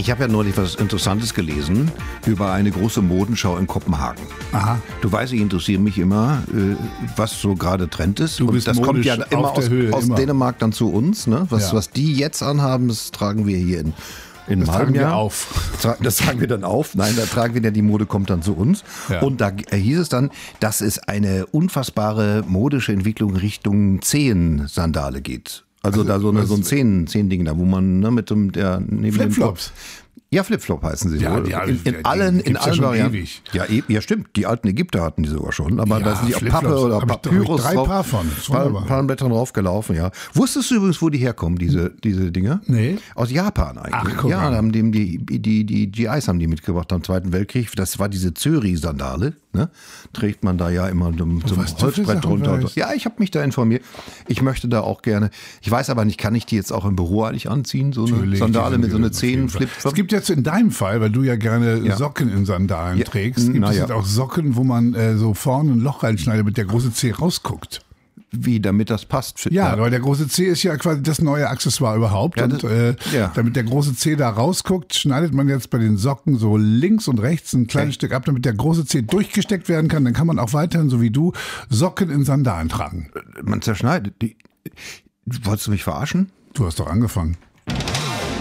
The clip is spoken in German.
Ich habe ja neulich was Interessantes gelesen über eine große Modenschau in Kopenhagen. Aha. Du weißt, ich interessiere mich immer, was so gerade Trend ist. Du bist das kommt ja modisch immer auf der Höhe, aus immer. Dänemark dann zu uns. Ne? Was, Ja. was die jetzt anhaben, das tragen wir hier in einem Das halben tragen wir Jahr auf. Das tragen wir dann auf. Nein, da tragen wir dann, die Mode kommt dann zu uns. Ja. Und da hieß es dann, dass es eine unfassbare modische Entwicklung Richtung Zehen-Sandale geht. Also da so ein Zehen-Ding da, wo man mit dem neben Flipflops. Ja, Flipflop heißen sie Ja, so. die In allen gibt's ja schon Varianten. ewig. Ja, stimmt. Die alten Ägypter hatten die sogar schon. Aber Ja, da sind die auf Flipflops. Pappe oder Hab ich Papyrus drei drauf. Paar von. Das ist wunderbar. Palmblättern draufgelaufen, ja. Wusstest du übrigens, wo die herkommen, diese Dinger? Nee. Aus Japan eigentlich. Ach, guck ja, mal. da haben die GIs haben die mitgebracht am Zweiten Weltkrieg. Das war diese Zöri-Sandale. Ne? Trägt man da ja immer zum was du für Holzbrett Sachen drunter. weißt. Ja, ich habe mich da informiert. Ich möchte da auch gerne. Ich weiß aber nicht, kann ich die jetzt auch im Büro eigentlich anziehen? So eine Natürlich, Sandale die mit so sind einer auf jeden Fall. Zehen-Flip. Es gibt jetzt in deinem Fall, weil du ja gerne Ja. Socken in Sandalen Ja, trägst, gibt na es ja. jetzt auch Socken, wo man so vorne ein Loch reinschneidet, damit der große Zeh rausguckt. Wie, damit das passt. Ja, weil der große Zeh ist ja quasi das neue Accessoire überhaupt. Ja, Und ja. damit der große Zeh da rausguckt, schneidet man jetzt bei den Socken so links und rechts ein kleines Stück ab, damit der große Zeh durchgesteckt werden kann. Dann kann man auch weiterhin, so wie du, Socken in Sandalen tragen. Man zerschneidet die. Wolltest du mich verarschen? Du hast doch angefangen.